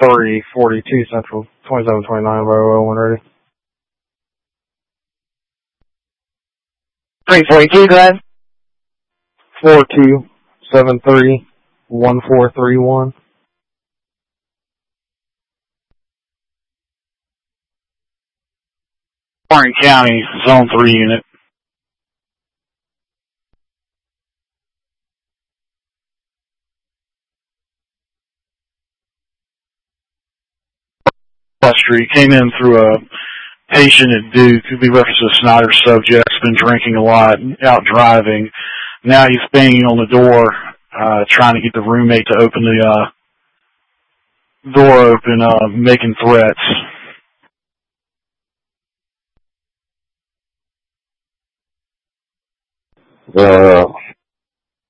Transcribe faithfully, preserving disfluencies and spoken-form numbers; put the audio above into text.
three forty-two Central, twenty-seven twenty-nine, Bravo, one ready. three forty-two, go ahead. four two seven three one four three one. Warren County, Zone three unit. West Street, came in through a patient at Duke, who be referenced as Snyder subject, been drinking a lot, out driving. Now he's banging on the door, uh, trying to get the roommate to open the uh, door open, uh, making threats. Uh,